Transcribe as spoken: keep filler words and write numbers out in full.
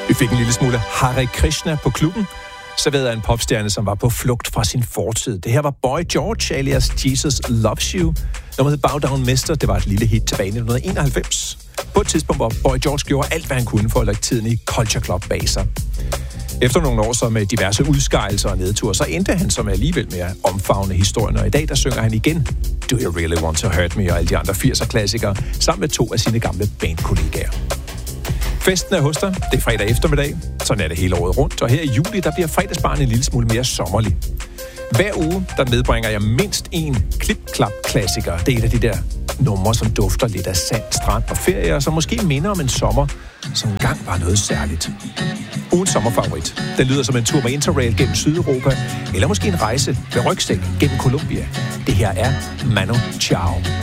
Vi fik en lille smule Hare Krishna på klubben, serveret af en popstjerne, som var på flugt fra sin fortid. Det her var Boy George alias Jesus Loves You. Nummeret hed Bow Down Mister. Det var et lille hit tilbage i nitten enoghalvfems. På et tidspunkt, hvor Boy George gjorde alt, hvad han kunne for at lægge tiden i Culture Club bag sig. Efter nogle år så med diverse udskejelser og nedture, så endte han som alligevel med at omfavne historien, og i dag der synger han igen Do You Really Want To Hurt Me og alle de andre firser-klassikere, sammen med to af sine gamle bandkollegaer. Festen er hos dig. Det er fredag eftermiddag. Sådan er det hele året rundt. Og her i juli, der bliver fredagsbaren en lille smule mere sommerlig. Hver uge, der medbringer jeg mindst en klip-klap-klassiker. Det er et af de der numre, som dufter lidt af sand, strand og ferie, og som måske minder om en sommer, som engang var noget særligt. Ugens sommerfavorit. Den lyder som en tur med Interrail gennem Sydeuropa, eller måske en rejse med rygsæk gennem Colombia. Det her er Manu Chao.